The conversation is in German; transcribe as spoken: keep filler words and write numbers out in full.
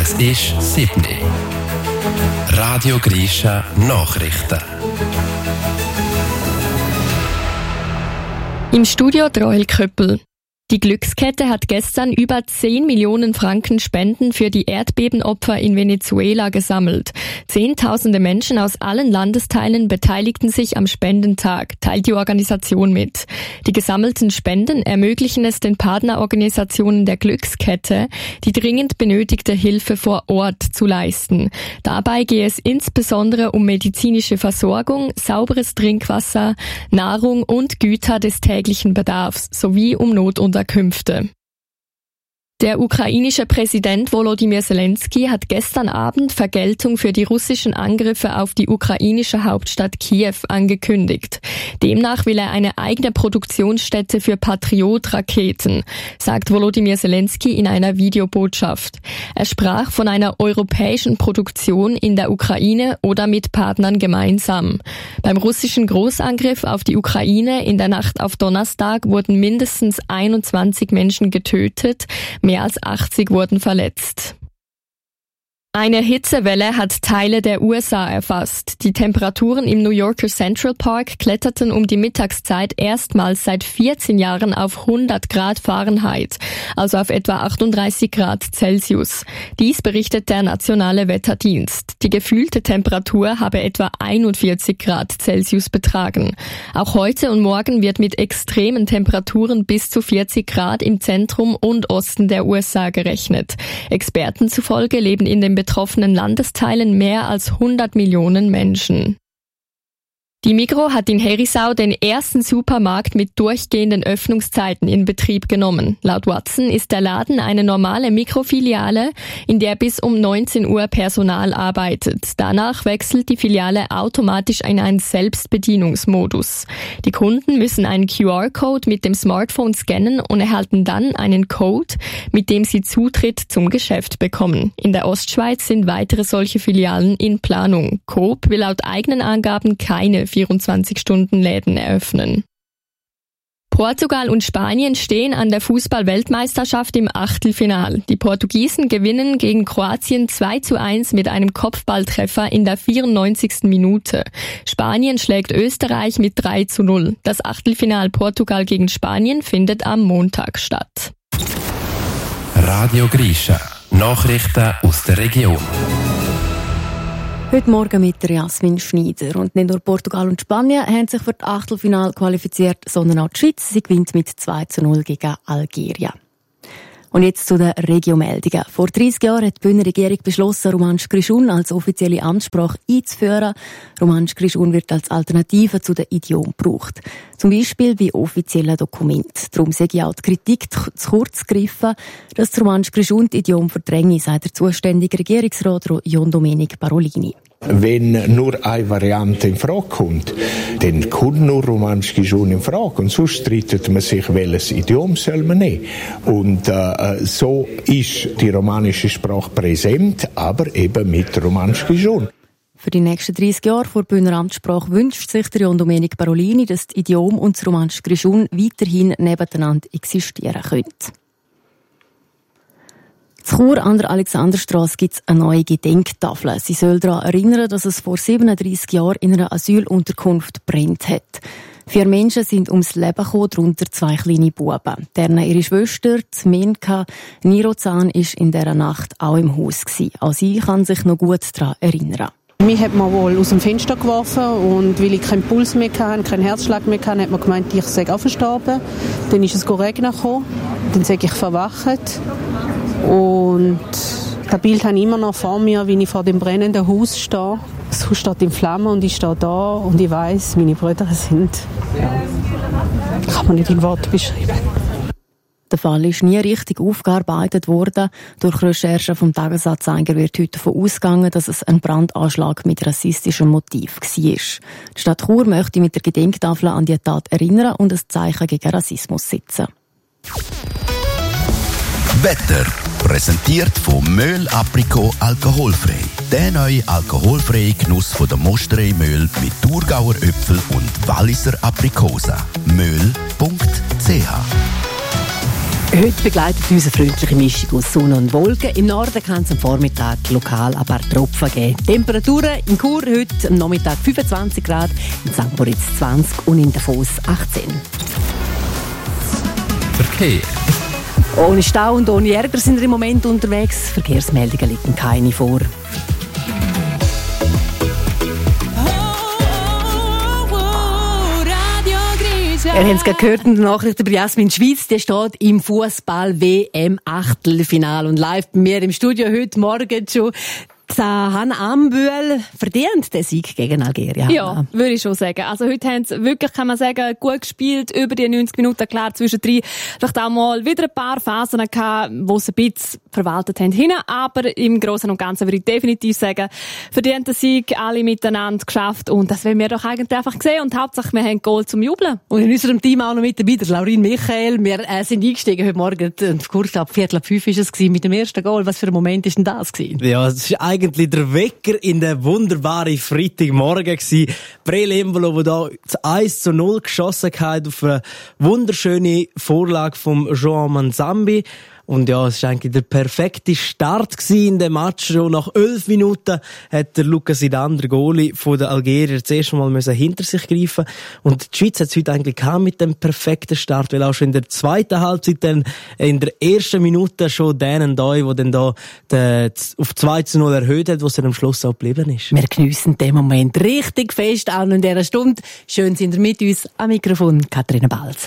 Es ist sieben Uhr. Radio Grisha Nachrichten. Im Studio Roel Köppel. Die Glückskette hat gestern über zehn Millionen Franken Spenden für die Erdbebenopfer in Venezuela gesammelt. Zehntausende Menschen aus allen Landesteilen beteiligten sich am Spendentag, teilt die Organisation mit. Die gesammelten Spenden ermöglichen es den Partnerorganisationen der Glückskette, die dringend benötigte Hilfe vor Ort zu leisten. Dabei gehe es insbesondere um medizinische Versorgung, sauberes Trinkwasser, Nahrung und Güter des täglichen Bedarfs sowie um Notunterkünfte. Der ukrainische Präsident Volodymyr Zelensky hat gestern Abend Vergeltung für die russischen Angriffe auf die ukrainische Hauptstadt Kiew angekündigt. Demnach will er eine eigene Produktionsstätte für Patriot-Raketen, sagt Volodymyr Zelensky in einer Videobotschaft. Er sprach von einer europäischen Produktion in der Ukraine oder mit Partnern gemeinsam. Beim russischen Großangriff auf die Ukraine in der Nacht auf Donnerstag wurden mindestens einundzwanzig Menschen getötet, mehr als achtzig wurden verletzt. Eine Hitzewelle hat Teile der U S A erfasst. Die Temperaturen im New Yorker Central Park kletterten um die Mittagszeit erstmals seit vierzehn Jahren auf hundert Grad Fahrenheit, also auf etwa achtunddreißig Grad Celsius. Dies berichtet der Nationale Wetterdienst. Die gefühlte Temperatur habe etwa einundvierzig Grad Celsius betragen. Auch heute und morgen wird mit extremen Temperaturen bis zu vierzig Grad im Zentrum und Osten der U S A gerechnet. Experten zufolge leben in den betroffenen Landesteilen mehr als hundert Millionen Menschen. Die Migros hat in Herisau den ersten Supermarkt mit durchgehenden Öffnungszeiten in Betrieb genommen. Laut Watson ist der Laden eine normale Mikrofiliale, in der bis um neunzehn Uhr Personal arbeitet. Danach wechselt die Filiale automatisch in einen Selbstbedienungsmodus. Die Kunden müssen einen Q R-Code mit dem Smartphone scannen und erhalten dann einen Code, mit dem sie Zutritt zum Geschäft bekommen. In der Ostschweiz sind weitere solche Filialen in Planung. Coop will laut eigenen Angaben keine vierundzwanzig-Stunden-Läden eröffnen. Portugal und Spanien stehen an der Fußball-Weltmeisterschaft im Achtelfinal. Die Portugiesen gewinnen gegen Kroatien zwei zu eins mit einem Kopfballtreffer in der vierundneunzigsten Minute. Spanien schlägt Österreich mit drei zu null. Das Achtelfinal Portugal gegen Spanien findet am Montag statt. Radio Grisha. Nachrichten aus der Region. Heute Morgen mit Jasmin Schneider. Und nicht nur Portugal und Spanien haben sich für das Achtelfinale qualifiziert, sondern auch die Schweiz. Sie gewinnt mit zwei zu null gegen Algerien. Und jetzt zu den Regiomeldungen. Vor dreissig Jahren hat die Bündner Regierung beschlossen, Romansch Grischun als offizielle Amtssprache einzuführen. Romansch Grischun wird als Alternative zu den Idiom gebraucht. Zum Beispiel bei offiziellen Dokumenten. Darum sei auch die Kritik zu kurz gegriffen, dass das Romansch Grischun die Idiom verdränge, sagt der zuständige Regierungsrat John Domenic Parolini. Wenn nur eine Variante in Frage kommt, dann kommt nur Romansch Grischun in Frage. Und sonst streitet man sich, welches Idiom soll man nehmen. Und äh, so ist die romanische Sprache präsent, aber eben mit Romansch Grischun. Für die nächsten dreissig Jahre vor Bündner Amtssprache wünscht sich der John Domenic Parolini, dass das Idiom und das Romansch Grischun weiterhin nebeneinander existieren können. In Chur an der Alexanderstrasse gibt es eine neue Gedenktafel. Sie soll daran erinnern, dass es vor siebenunddreissig Jahren in einer Asylunterkunft brennt hat. Vier Menschen sind ums Leben gekommen, darunter zwei kleine Buben. Deren ihre Schwester, die Menka Nirozan, war in dieser Nacht auch im Haus gewesen. Auch sie kann sich noch gut daran erinnern. Mich hat man wohl aus dem Fenster geworfen und weil ich keinen Puls mehr hatte, keinen Herzschlag mehr hatte, hat man gemeint, ich sei auch verstorben. Dann ist es regnen gekommen, dann sei ich verwacht und das Bild habe ich immer noch vor mir, wie ich vor dem brennenden Haus stehe. Das Haus steht in Flammen und ich stehe da und ich weiss, meine Brüder sind, ja, kann man nicht in Worten beschreiben. Der Fall ist nie richtig aufgearbeitet worden. Durch Recherchen vom Tagesanzeiger wird heute davon ausgegangen, dass es ein Brandanschlag mit rassistischem Motiv war. Die Stadt Chur möchte mit der Gedenktafel an die Tat erinnern und ein Zeichen gegen Rassismus setzen. Wetter präsentiert von Möhl Aprikot alkoholfrei. Der neue alkoholfreie Genuss von der Mosterei Möhl mit Thurgauer Äpfel und Walliser Aprikosen. möhl punkt c h Heute begleitet uns eine freundliche Mischung aus Sonne und Wolken. Im Norden kann es am Vormittag lokal ein paar Tropfen geben. Temperaturen in Chur heute am Nachmittag fünfundzwanzig Grad, in Sankt Moritz zwanzig und in Davos achtzehn. Verkehr. Ohne Stau und ohne Ärger sind wir im Moment unterwegs. Verkehrsmeldungen liegen keine vor. Ihr habt es gerade gehört in den Nachrichten über Jasmin Schweiz. Die steht im Fußball-W M-Achtelfinale. Und live bei mir im Studio heute Morgen schon Hanna Ambühl verdient den Sieg gegen Algerien. Ja, würde ich schon sagen. Also heute haben sie wirklich, kann man sagen, gut gespielt, über die neunzig Minuten. Klar, zwischendrin vielleicht auch mal wieder ein paar Phasen gehabt, wo sie ein bisschen verwaltet haben hinten. Aber im Großen und Ganzen würde ich definitiv sagen, verdient den Sieg, alle miteinander geschafft. Und das wollen wir doch eigentlich einfach sehen. Und Hauptsache, wir haben Goal zum Jubeln. Und in unserem Team auch noch mit dabei, der Laurin Michael. Wir äh, sind eingestiegen heute Morgen, kurz ab Viertel ab fünf war es gewesen, mit dem ersten Goal. Was für ein Moment ist denn das gewesen? Ja, es ist eigentlich der Wecker in der wunderbaren Freitagmorgen gsi. Brele Embolo, der da eins zu null geschossen hat auf eine wunderschöne Vorlage vom João Manzambi. Und ja, es war eigentlich der perfekte Start in dem Match. Schon nach elf Minuten hat der Lucas Zidane, der Goalie von den Algerier, das erste Mal müssen hinter sich greifen. Und die Schweiz hat es heute eigentlich gehabt mit dem perfekten Start, weil auch schon in der zweiten Halbzeit, dann in der ersten Minute schon Dan Doy, der dann da den, auf zwei zu null erhöht hat, was dann am Schluss auch geblieben ist. Wir geniessen den Moment richtig fest, auch noch in dieser Stunde. Schön sind ihr mit uns. Am Mikrofon Katharina Balz.